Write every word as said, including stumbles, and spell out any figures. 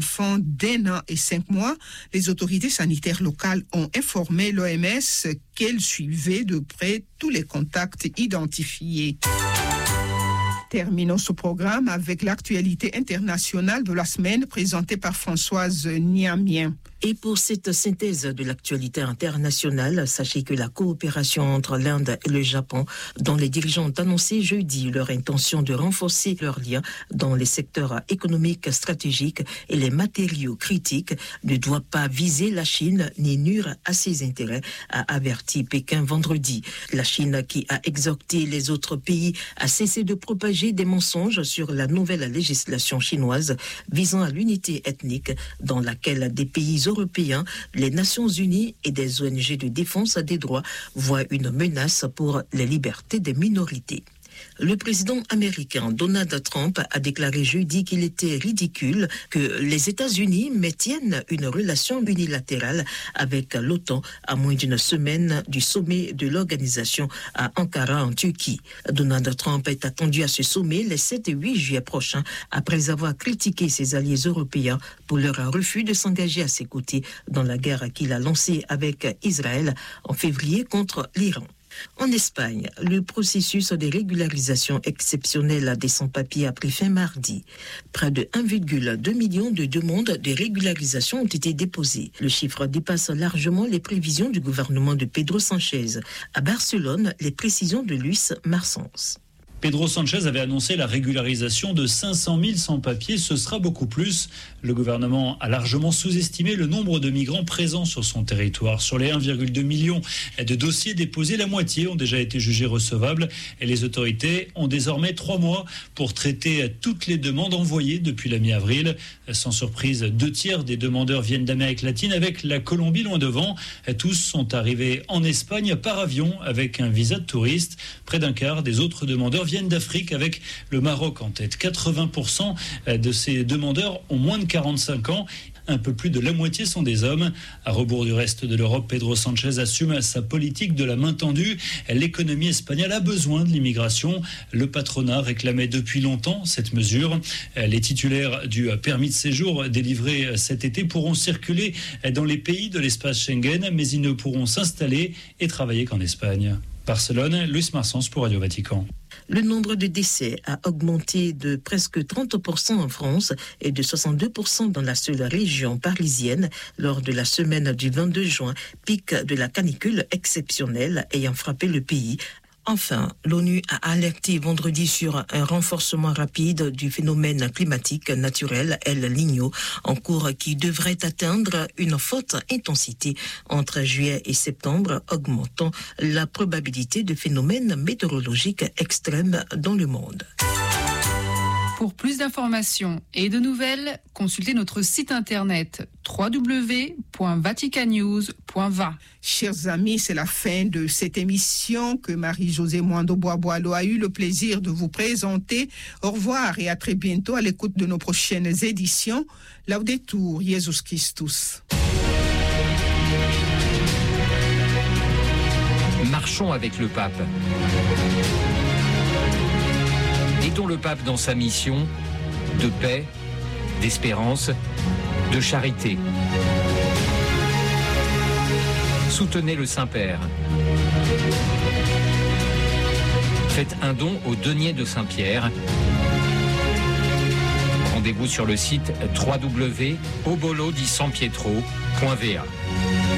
enfants d'un an et cinq mois, les autorités sanitaires locales ont informé l'O M S qu'elles suivaient de près tous les contacts identifiés. Terminons ce programme avec l'actualité internationale de la semaine présentée par Françoise Niamien. Et pour cette synthèse de l'actualité internationale, sachez que la coopération entre l'Inde et le Japon, dont les dirigeants ont annoncé jeudi leur intention de renforcer leurs liens dans les secteurs économiques stratégiques et les matériaux critiques, ne doit pas viser la Chine ni nuire à ses intérêts, a averti Pékin vendredi. La Chine, qui a exhorté les autres pays à cesser de propager des mensonges sur la nouvelle législation chinoise visant à l'unité ethnique dans laquelle des pays européens, les Nations Unies et des O N G de défense des droits voient une menace pour les libertés des minorités. Le président américain Donald Trump a déclaré jeudi qu'il était ridicule que les États-Unis maintiennent une relation unilatérale avec l'OTAN à moins d'une semaine du sommet de l'organisation à Ankara en Turquie. Donald Trump est attendu à ce sommet les sept et huit juillet prochains après avoir critiqué ses alliés européens pour leur refus de s'engager à ses côtés dans la guerre qu'il a lancée avec Israël en février contre l'Iran. En Espagne, le processus de régularisation exceptionnelle des sans-papiers a pris fin mardi. Près de un virgule deux million de demandes de régularisation ont été déposées. Le chiffre dépasse largement les prévisions du gouvernement de Pedro Sánchez. À Barcelone, les précisions de Luis Marsens. Pedro Sánchez avait annoncé la régularisation de cinq cent mille sans-papiers, ce sera beaucoup plus. Le gouvernement a largement sous-estimé le nombre de migrants présents sur son territoire. Sur les un virgule deux million de dossiers déposés, la moitié ont déjà été jugés recevables et les autorités ont désormais trois mois pour traiter toutes les demandes envoyées depuis la mi-avril. Sans surprise, deux tiers des demandeurs viennent d'Amérique latine avec la Colombie loin devant. Tous sont arrivés en Espagne par avion avec un visa de touriste. Près d'un quart des autres demandeurs viennent d'Afrique avec le Maroc en tête. quatre-vingts pour cent de ces demandeurs ont moins de quarante-cinq ans. Un peu plus de la moitié sont des hommes. À rebours du reste de l'Europe, Pedro Sánchez assume sa politique de la main tendue. L'économie espagnole a besoin de l'immigration. Le patronat réclamait depuis longtemps cette mesure. Les titulaires du permis de séjour délivré cet été pourront circuler dans les pays de l'espace Schengen, mais ils ne pourront s'installer et travailler qu'en Espagne. Barcelone, Luis Marsens pour Radio Vatican. Le nombre de décès a augmenté de presque trente pour cent en France et de soixante-deux pour cent dans la seule région parisienne lors de la semaine du vingt-deux juin, pic de la canicule exceptionnelle ayant frappé le pays. Enfin, l'ONU a alerté vendredi sur un renforcement rapide du phénomène climatique naturel El Niño en cours qui devrait atteindre une forte intensité entre juillet et septembre, augmentant la probabilité de phénomènes météorologiques extrêmes dans le monde. Pour plus d'informations et de nouvelles, consultez notre site internet w w w point vaticanews point v a. Chers amis, c'est la fin de cette émission que Marie-Josée Mwando-Bois-Boileau a eu le plaisir de vous présenter. Au revoir et à très bientôt à l'écoute de nos prochaines éditions. Laudetur Jesus Christus. Marchons avec le pape. Aidons le pape dans sa mission de paix, d'espérance, de charité. Soutenez le Saint-Père. Faites un don au denier de Saint-Pierre. Rendez-vous sur le site w w w point obolo di san pietro point v a.